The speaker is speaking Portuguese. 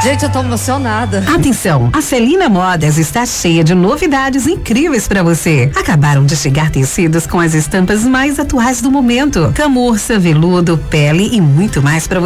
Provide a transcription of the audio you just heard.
Gente, eu tô emocionada. Atenção, a Celina Modas está cheia de novidades incríveis para você. Acabaram de chegar tecidos com as estampas mais atuais do momento. Camurça, veludo, pele e muito mais para você.